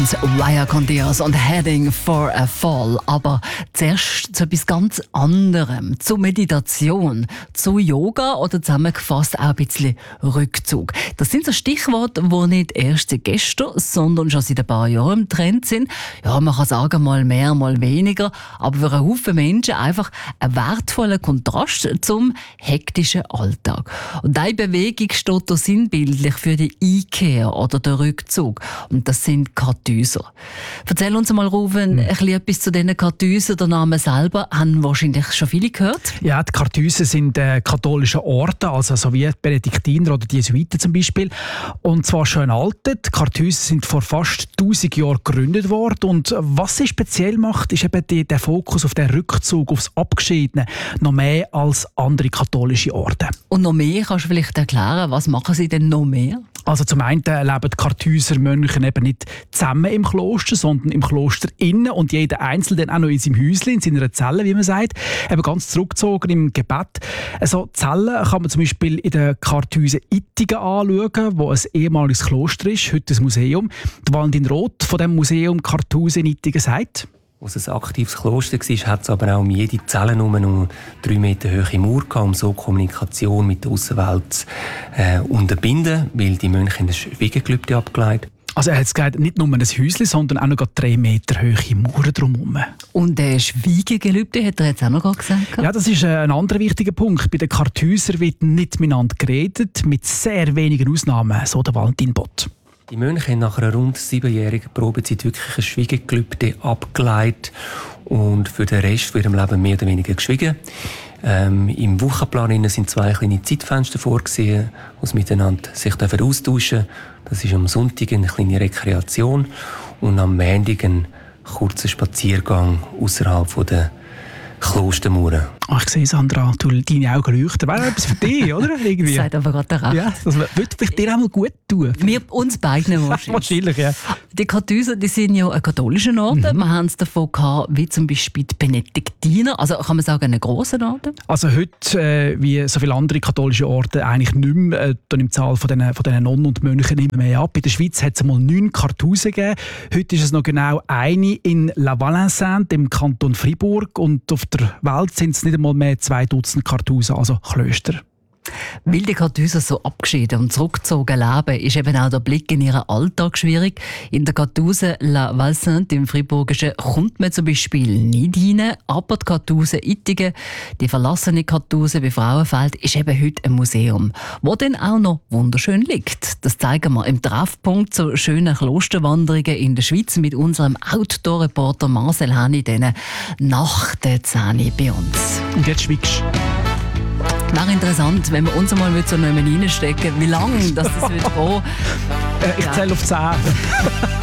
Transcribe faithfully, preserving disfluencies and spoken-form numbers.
Jones, Wire con Dios und Heading for a Fall. Aber zuerst zu etwas ganz anderem, zur Meditation, zu Yoga oder zusammengefasst auch ein bisschen Rückzug. Das sind so Stichworte, die nicht erst seit gestern, sondern schon seit ein paar Jahren im Trend sind. Ja, man kann sagen, mal mehr, mal weniger, aber für einen Haufen Menschen einfach ein wertvoller Kontrast zum hektischen Alltag. Und diese Bewegung steht da sinnbildlich für die Einkehr oder den Rückzug. Und das sind Kartäuser. Erzähl uns mal, Ruven, mhm. ein bisschen etwas zu diesen Kartäusern. Der Name selber haben wahrscheinlich schon viele gehört. Ja, die Kartäuser sind äh, katholische Orden, also so wie die Benediktiner oder die Jesuiten zum Beispiel. Und zwar schon altet. Die Kartäuser sind vor fast tausend Jahren gegründet worden. Und was sie speziell macht, ist eben die, der Fokus auf den Rückzug, aufs Abgeschiedene, noch mehr als andere katholische Orden. Und noch mehr, kannst du vielleicht erklären, was machen sie denn noch mehr? Also zum einen leben die Kartäuser Mönche eben nicht zusammen im Kloster, sondern im Kloster innen und jeder Einzelne dann auch noch in seinem Häuschen, in seiner Zelle, wie man sagt, eben ganz zurückgezogen im Gebet. Also Zellen kann man zum Beispiel in der Kartäuser Ittigen anschauen, wo ein ehemaliges Kloster ist, heute ein Museum. Der Valentin Roth von dem Museum Kartäuser in Ittigen sagt: Als es ein aktives Kloster war, hat es aber auch um jede Zelle nur noch drei Meter hohe Mauer gehabt, um so Kommunikation mit der Außenwelt zu äh, unterbinden, weil die Mönche ein Schweigegelübde abgelegt. Also er hat gesagt, nicht nur ein Häuschen, sondern auch noch drei Meter hohe Mauern drumherum. Und der Schweigegelübde hat er jetzt auch noch gesagt? Ja, das ist ein anderer wichtiger Punkt. Bei den Kartäusern wird nicht miteinander geredet, mit sehr wenigen Ausnahmen, so der Valentin Bott. Die Mönche haben nach einer rund siebenjährigen Probezeit wirklich ein Schweigegelübde abgeleitet und für den Rest von ihrem Leben mehr oder weniger geschwiegen. Ähm, Im Wochenplan sind zwei kleine Zeitfenster vorgesehen, wo sie miteinander sich austauschen dürfen. Das ist am Sonntag eine kleine Rekreation und am Montag ein kurzer Spaziergang außerhalb der Klostermauern. Ach, ich sehe, Sandra, du, deine Augen leuchten. Wäre etwas für dich, oder? Irgendwie. Das sagt aber gerade recht. Ja, das würde vielleicht dir auch mal gut tun. Wir uns beiden wahrscheinlich. Wahrscheinlich, ja. Die Kartäuser, die sind ja ein katholischer Orden. Mhm. Wir haben es davon gehabt, wie zum Beispiel die Benediktiner. Also kann man sagen, einen grossen Orden? Also heute, äh, wie so viele andere katholische Orden, eigentlich nicht mehr. Äh, da nimmt die Zahl von diesen, von diesen Nonnen und Mönchen immer mehr ab. In der Schweiz hat es einmal neun Kartäuser gegeben. Heute ist es noch genau eine in La Valenciennes, im Kanton Fribourg. Und auf der Welt sind es nicht einmal mehr zwei Dutzend Kartäuser, also Klöster. Weil die Kartäuser so abgeschieden und zurückgezogen leben, ist eben auch der Blick in ihren Alltag schwierig. In der Kartäuser La Valsainte im Friburgischen kommt man zum Beispiel nicht rein, aber die Kartäuser Ittigen, die verlassene Kartäuser bei Frauenfeld, ist eben heute ein Museum, wo dann auch noch wunderschön liegt. Das zeigen wir im Treffpunkt zu schönen Klosterwanderungen in der Schweiz mit unserem Outdoor-Reporter Marcel Henny, denen nach der Zähne bei uns. Und jetzt schwiegst du. Wäre interessant, wenn wir uns einmal so reinstecken, wie lange das, das wird gehen. Äh, ich zähle auf zehn.